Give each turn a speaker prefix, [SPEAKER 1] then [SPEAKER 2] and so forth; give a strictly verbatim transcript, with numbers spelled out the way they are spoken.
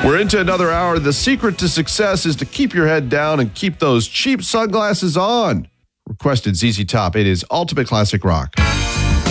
[SPEAKER 1] We're into another hour. The secret to success is to keep your head down and keep those cheap sunglasses on. Requested Z Z Top. It is Ultimate Classic Rock.